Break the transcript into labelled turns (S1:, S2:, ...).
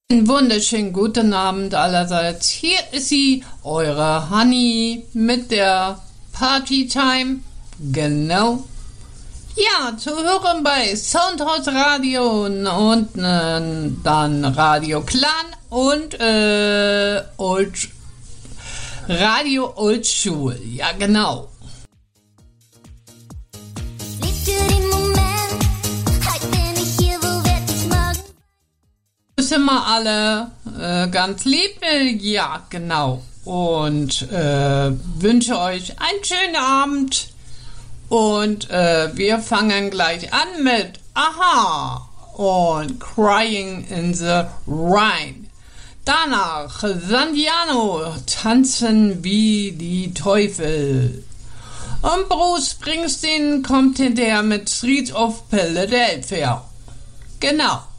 S1: Einen wunderschönen guten Abend allerseits. Hier ist sie, eure Honey mit der Partytime. Genau. Ja, zu hören bei Soundhouse Radio und dann Radio Clan und Radio Oldschool. Ja, genau. Sind wir alle ganz lieb, ja genau, und wünsche euch einen schönen Abend und wir fangen gleich an mit Aha und Crying in the Rain. Danach Sandiano, Tanzen wie die Teufel, und Bruce Springsteen kommt hinterher mit Streets of Philadelphia. Genau.